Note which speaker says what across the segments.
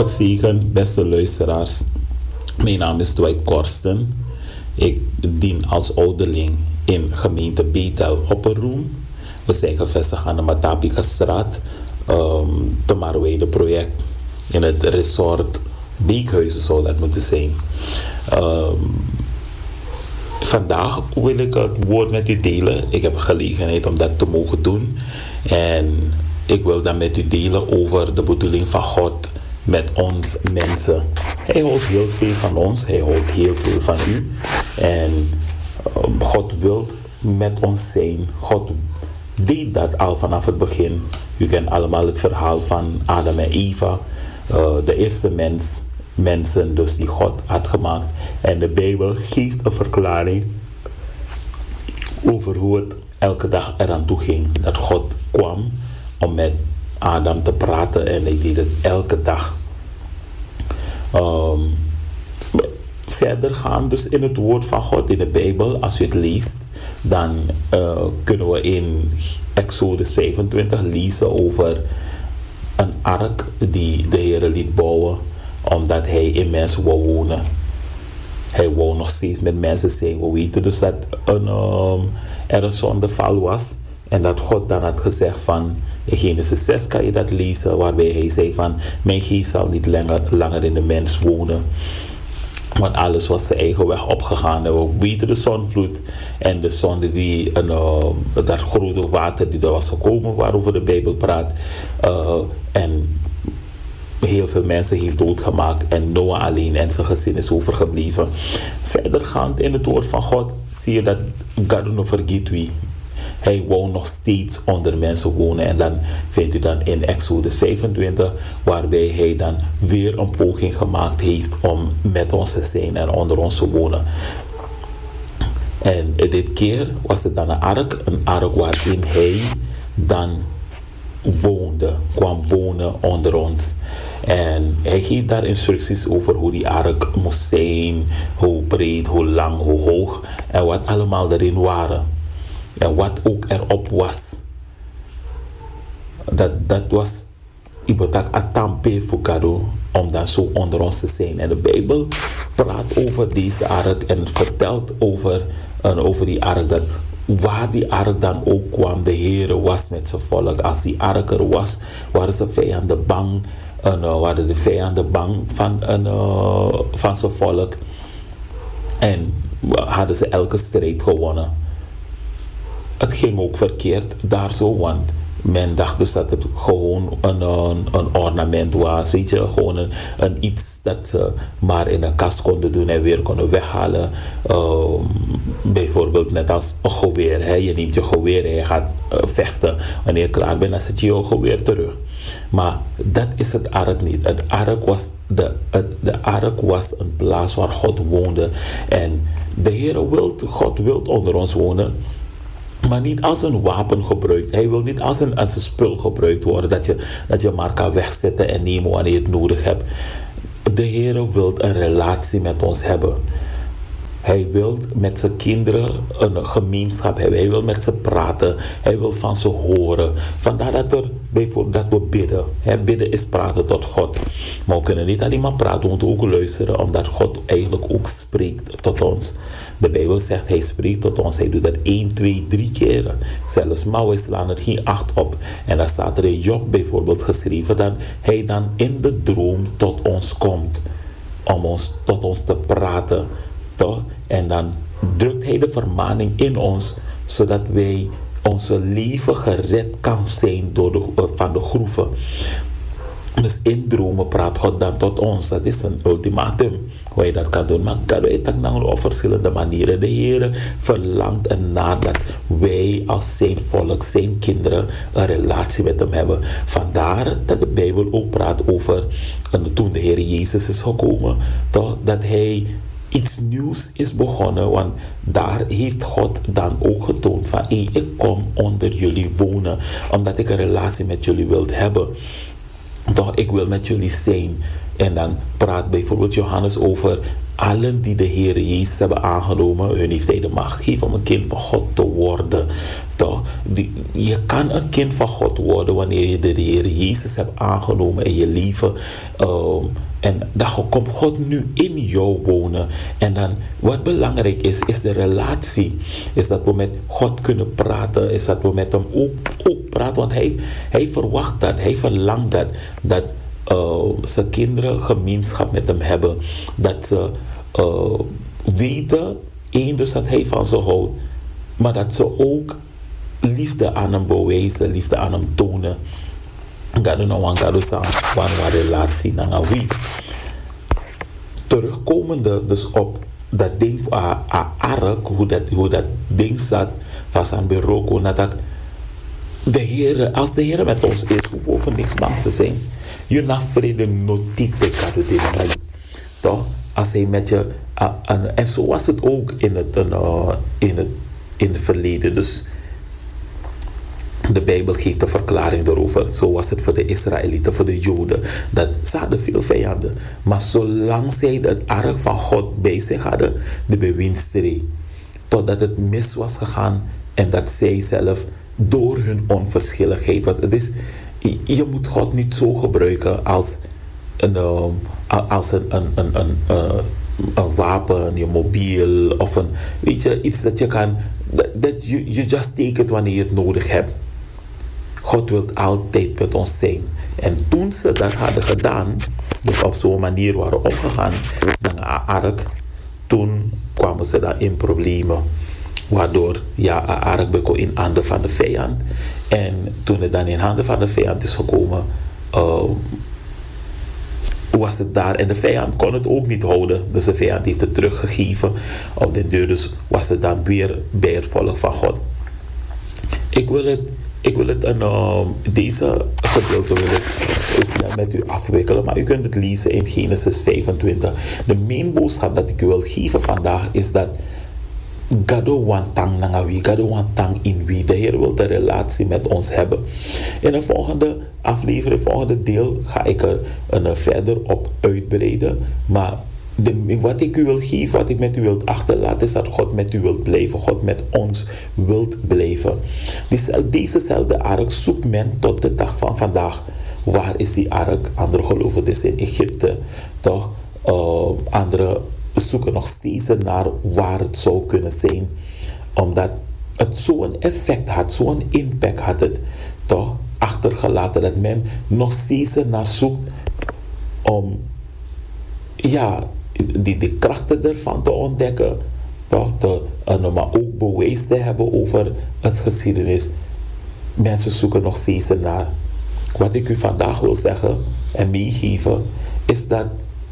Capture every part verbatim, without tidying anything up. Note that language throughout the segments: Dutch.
Speaker 1: God zegen, beste luisteraars. Mijn naam is Dwight Korsten. Ik dien als ouderling in gemeente Bethel Opperroem. We zijn gevestigd aan de Matapika-straat, um, de Marweide project in het resort Beekhuizen zou dat moeten zijn. Um, vandaag wil ik het woord met u delen. Ik heb gelegenheid om dat te mogen doen. En ik wil dan met u delen over de bedoeling van God met ons mensen. Hij houdt heel veel van ons. Hij houdt heel veel van u. En um, God wil met ons zijn. God deed dat al vanaf het begin. U kent allemaal het verhaal van Adam en Eva. Uh, de eerste mens, mensen dus die God had gemaakt. En de Bijbel geeft een verklaring over hoe het elke dag eraan toe ging. Dat God kwam om met Adam te praten en hij deed het elke dag. Um, verder gaan dus in het woord van God in de Bijbel, als je het leest, dan uh, kunnen we in Exodus vijfentwintig lezen over een ark die de Heer liet bouwen omdat hij in mensen wou wonen. Hij wou nog steeds met mensen zijn. We weten dus dat een, um, er een zondeval was. En dat God dan had gezegd van, in Genesis zes kan je dat lezen, waarbij hij zei van, mijn geest zal niet langer, langer in de mens wonen. Want alles was zijn eigen weg opgegaan. En we weten de zonvloed en de zonde die, een, uh, dat grote water die er was gekomen, waarover de Bijbel praat. Uh, en heel veel mensen heeft doodgemaakt en Noah alleen en zijn gezin is overgebleven. Verdergaand in het woord van God zie je dat God no forget we. Hij wou nog steeds onder mensen wonen. En dan vindt u dan in Exodus vijfentwintig, waarbij hij dan weer een poging gemaakt heeft om met ons te zijn en onder ons te wonen. En dit keer was het dan een ark, een ark waarin hij dan woonde, kwam wonen onder ons. En hij geeft daar instructies over hoe die ark moest zijn, hoe breed, hoe lang, hoe hoog en wat allemaal erin waren. En wat ook erop was. Dat, dat was ibotak atampe fukado om dan zo onder ons te zijn. En de Bijbel praat over deze ark en vertelt over, uh, over die ark dat waar die ark dan ook kwam, de Heer was met zijn volk. Als die ark er was, waren ze vijanden bang. En, uh, waren de vijanden bang van, uh, van zijn volk. En hadden ze elke strijd gewonnen. Het ging ook verkeerd daar zo, want men dacht dus dat het gewoon een, een, een ornament was, weet je, gewoon een, een iets dat ze maar in een kast konden doen en weer konden weghalen. Um, bijvoorbeeld net als een geweer, hè? Je neemt je geweer en je gaat uh, vechten. Wanneer je klaar bent, dan zet je je geweer terug. Maar dat is het ark niet. Het ark was, de, het, de ark was een plaats waar God woonde. En de Heer wil, God wil onder ons wonen. Maar niet als een wapen gebruikt. Hij wil niet als een, als een spul gebruikt worden. Dat je, dat je maar kan wegzetten en nemen wanneer je het nodig hebt. De Heer wil een relatie met ons hebben. Hij wil met zijn kinderen een gemeenschap hebben. Hij wil met ze praten. Hij wil van ze horen. Vandaar dat, er, bijvoorbeeld, dat we bidden. He, bidden is praten tot God. Maar we kunnen niet alleen maar praten. We moeten ook luisteren. Omdat God eigenlijk ook spreekt tot ons. De Bijbel zegt hij spreekt tot ons. Hij doet dat één, twee, drie keren. Zelfs maar we slaan er geen acht op. En dan staat er in Job bijvoorbeeld geschreven. Dat hij dan in de droom tot ons komt. Om ons, tot ons te praten. Toch? En dan drukt hij de vermaning in ons, zodat wij onze leven gered kan zijn door de, uh, van de groeven. Dus in dromen praat God dan tot ons. Dat is een ultimatum hoe je dat kan doen. Maar God weet dat nou op verschillende manieren. De Heer verlangt ernaar dat wij als zijn volk, zijn kinderen, een relatie met hem hebben. Vandaar dat de Bijbel ook praat over en toen de Heer Jezus is gekomen, toch, dat hij iets nieuws is begonnen, want daar heeft God dan ook getoond van hey, ik kom onder jullie wonen, omdat ik een relatie met jullie wil hebben. Toch, ik wil met jullie zijn. En dan praat bijvoorbeeld Johannes over allen die de Heer Jezus hebben aangenomen, hun heeft hij de macht gegeven om een kind van God te worden. Toch? Die, je kan een kind van God worden wanneer je de Heer Jezus hebt aangenomen in je leven. Um, en dan komt God nu in jou wonen. En dan, wat belangrijk is, is de relatie. Is dat we met God kunnen praten. Is dat we met hem ook, ook praten. Want hij, hij verwacht dat. Hij verlangt dat. Dat uh, zijn kinderen gemeenschap met hem hebben. Dat ze uh, weten, één, dus dat hij van ze houdt. Maar dat ze ook liefde aan hem bewijzen, liefde aan hem tonen. Gado nou aan gado sang, wanneer relatie naar wie. Terugkomende dus op dat ding van Ark, hoe dat, hoe dat ding zat, van zijn bureau, nadat de Heer, als de Heer met ons is, hoeven we niks bang te zijn. Je na vrede notite gado dingen. Toch? Als hij met je, uh, en, en zo was het ook in het, uh, in het, in het verleden. Dus de Bijbel geeft een verklaring daarover. Zo was het voor de Israëlieten, voor de Joden. Dat ze hadden veel vijanden. Maar zolang zij het ark van God bij zich hadden, de bewindstere. Totdat het mis was gegaan en dat zij zelf door hun onverschilligheid. Want het is, je moet God niet zo gebruiken als een, als een, een, een, een, een, een wapen, je mobiel of een, weet je, iets dat je kan, dat je you just take it wanneer je het nodig hebt. God wil altijd met ons zijn. En toen ze dat hadden gedaan, dus op zo'n manier waren omgegaan naar een ark, toen kwamen ze dan in problemen. Waardoor, ja, een ark begon in handen van de vijand. En toen het dan in handen van de vijand is gekomen, uh, was het daar. En de vijand kon het ook niet houden. Dus de vijand heeft het teruggegeven op de deur. Dus was het dan weer bij het volk van God. Ik wil het, ik wil het een, uh, deze gedeelte wil ik snel met u afwikkelen. Maar u kunt het lezen in Genesis vijfentwintig. De main boodschap dat ik u wil geven vandaag is dat Gado wantang nangawi, Gado wantang in wie. De Heer wil de relatie met ons hebben. In de volgende aflevering, volgende deel, ga ik er een verder op uitbreiden. Maar de, wat ik u wil geven, wat ik met u wil achterlaten, is dat God met u wilt blijven. God met ons wilt blijven. Dezezelfde ark zoekt men tot de dag van vandaag. Waar is die ark? Andere geloven het is in Egypte. Toch? Uh, andere zoeken nog steeds naar waar het zou kunnen zijn. Omdat het zo'n effect had, zo'n impact had het toch achtergelaten dat men nog steeds naar zoekt om ja, die, die krachten ervan te ontdekken. Toch, te, uh, maar ook bewijs te hebben over het geschiedenis. Mensen zoeken nog steeds naar. Wat ik u vandaag wil zeggen en meegeven is dat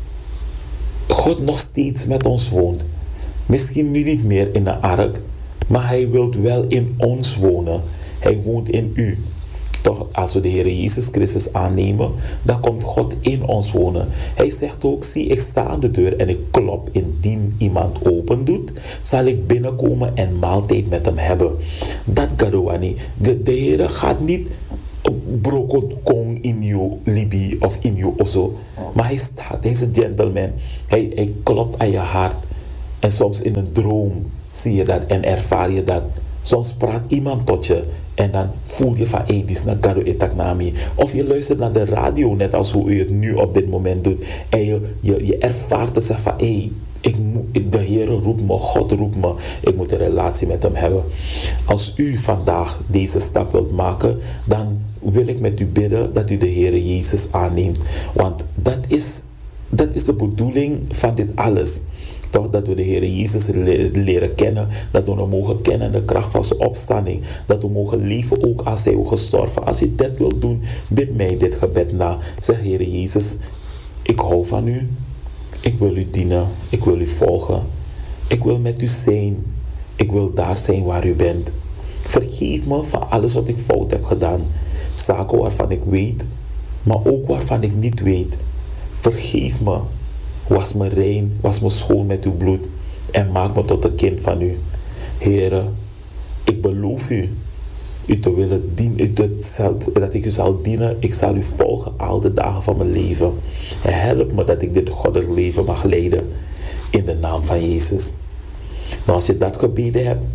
Speaker 1: God nog steeds met ons woont. Misschien nu niet meer in de ark, maar hij wil wel in ons wonen. Hij woont in u. Toch, als we de Heer Jezus Christus aannemen, dan komt God in ons wonen. Hij zegt ook, zie, ik sta aan de deur en ik klop. Indien iemand open doet, zal ik binnenkomen en maaltijd met hem hebben. Dat gadouani. De, de Heer gaat niet brokot kong in je libi of in je osso. Maar hij staat, hij is een gentleman. Hij, hij klopt aan je hart. En soms in een droom zie je dat en ervaar je dat. Soms praat iemand tot je en dan voel je van, hé, hey, dit is naar Gado Etaknami. Of je luistert naar de radio, net als hoe u het nu op dit moment doet. En je, je, je ervaart het, zeg van, hé, hey, ik moet, de Heer roept me, God roept me. Ik moet een relatie met hem hebben. Als u vandaag deze stap wilt maken, dan wil ik met u bidden dat u de Heer Jezus aanneemt. Want dat is, dat is de bedoeling van dit alles. Toch, dat we de Heer Jezus leren kennen. Dat we hem mogen kennen de kracht van zijn opstanding. Dat we mogen leven ook als hij is gestorven. Als je dat wilt doen, bid mij dit gebed na. Zeg, Heer Jezus, ik hou van u. Ik wil u dienen. Ik wil u volgen. Ik wil met u zijn. Ik wil daar zijn waar u bent. Vergeef me van alles wat ik fout heb gedaan. Zaken waarvan ik weet, maar ook waarvan ik niet weet. Vergeef me. Was me rein, was me schoon met uw bloed. En maak me tot een kind van u. Heere, ik beloof u, u te willen dienen, dat ik u zal dienen. Ik zal u volgen al de dagen van mijn leven. En help me dat ik dit goddelijk leven mag leiden. In de naam van Jezus. Nou, als je dat gebeden hebt,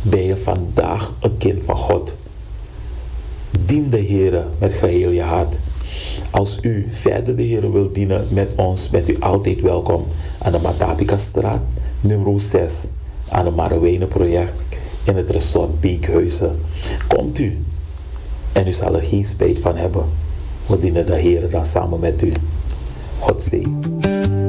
Speaker 1: Ben je vandaag een kind van God? Dien de Heer met geheel je hart. Als u verder de Heer wilt dienen met ons, bent u altijd welkom aan de Matapika straat, nummer zes, aan het Marouwijnen project in het resort Beekhuizen. Komt u en u zal er geen spijt van hebben. We dienen de Heer dan samen met u. God zegen.